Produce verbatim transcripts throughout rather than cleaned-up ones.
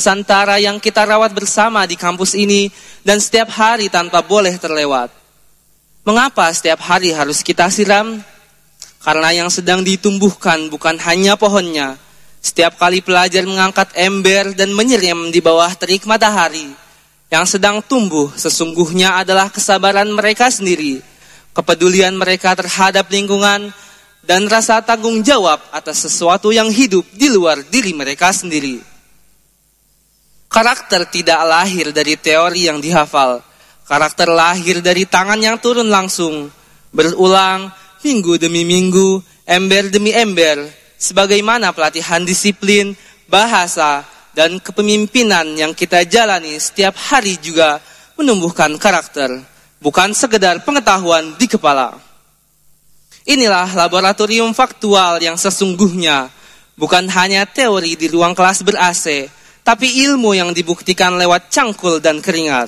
Nusantara yang kita rawat bersama di kampus ini dan setiap hari tanpa boleh terlewat. Mengapa setiap hari harus kita siram? Karena yang sedang ditumbuhkan bukan hanya pohonnya. Setiap kali pelajar mengangkat ember dan menyiram di bawah terik matahari, yang sedang tumbuh sesungguhnya adalah kesabaran mereka sendiri, kepedulian mereka terhadap lingkungan, dan rasa tanggung jawab atas sesuatu yang hidup di luar diri mereka sendiri. Karakter tidak lahir dari teori yang dihafal. Karakter lahir dari tangan yang turun langsung, berulang, minggu demi minggu, ember demi ember, sebagaimana pelatihan disiplin, bahasa, dan kepemimpinan yang kita jalani setiap hari juga menumbuhkan karakter, bukan sekedar pengetahuan di kepala. Inilah laboratorium faktual yang sesungguhnya, bukan hanya teori di ruang kelas ber-A C, tapi ilmu yang dibuktikan lewat cangkul dan keringat.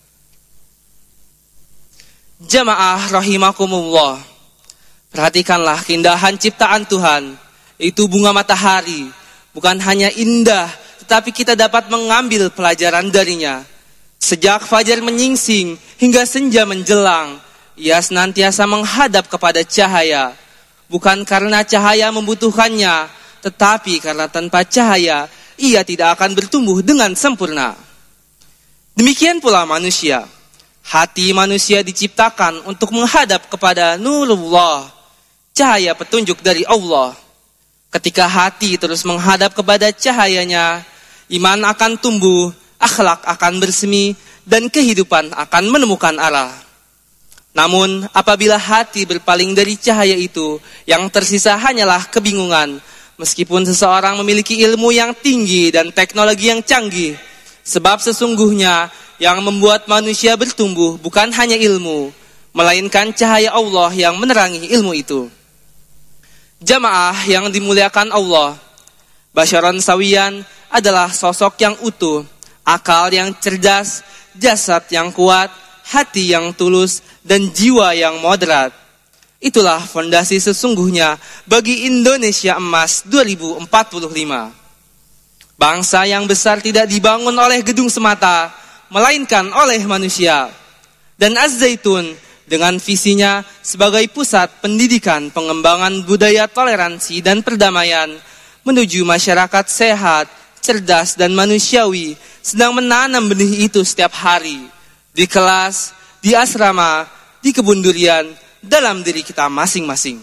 Jamaah rahimakumullah, perhatikanlah keindahan ciptaan Tuhan, itu bunga matahari, bukan hanya indah, tetapi kita dapat mengambil pelajaran darinya. Sejak fajar menyingsing hingga senja menjelang, ia senantiasa menghadap kepada cahaya, bukan karena cahaya membutuhkannya, tetapi karena tanpa cahaya, ia tidak akan bertumbuh dengan sempurna. Demikian pula manusia. Hati manusia diciptakan untuk menghadap kepada nurullah, cahaya petunjuk dari Allah. Ketika hati terus menghadap kepada cahayanya, iman akan tumbuh, akhlak akan bersemi, dan kehidupan akan menemukan arah. Namun, apabila hati berpaling dari cahaya itu, yang tersisa hanyalah kebingungan, meskipun seseorang memiliki ilmu yang tinggi dan teknologi yang canggih. Sebab sesungguhnya, yang membuat manusia bertumbuh bukan hanya ilmu, melainkan cahaya Allah yang menerangi ilmu itu. Jamaah yang dimuliakan Allah, Basyaran Sawiyan adalah sosok yang utuh, akal yang cerdas, jasad yang kuat, hati yang tulus, dan jiwa yang moderat. Itulah fondasi sesungguhnya bagi Indonesia Emas dua ribu empat puluh lima. Bangsa yang besar tidak dibangun oleh gedung semata, melainkan oleh manusia. Dan Az-Zaitun dengan visinya sebagai pusat pendidikan pengembangan budaya toleransi dan perdamaian menuju masyarakat sehat, cerdas, dan manusiawi sedang menanam benih itu setiap hari. Di kelas, di asrama, di kebun durian, dalam diri kita masing-masing.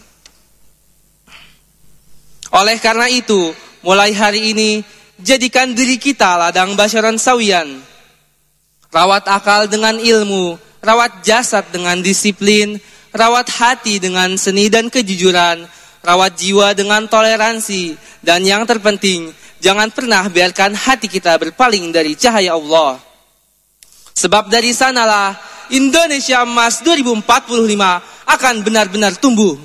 Oleh karena itu, mulai hari ini, jadikan diri kita ladang Basyaran Sawiyan. Rawat akal dengan ilmu, rawat jasad dengan disiplin, rawat hati dengan seni dan kejujuran, rawat jiwa dengan toleransi, dan yang terpenting, jangan pernah biarkan hati kita berpaling dari cahaya Allah. Sebab dari sanalah Indonesia Emas dua ribu empat puluh lima akan benar-benar tumbuh.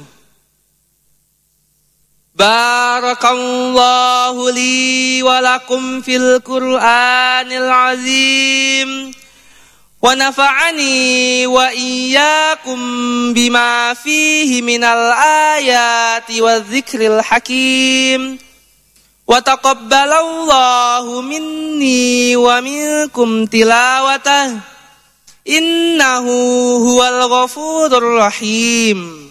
Barakallahu li wa lakum fil Qur'anil azim wa nafa'ani wa iyyakum bima fihi minal ayati wa dzikril hakim. Wa taqabbalallahu minni wa minkum tilawatah, innahu huwal ghafurur rahim.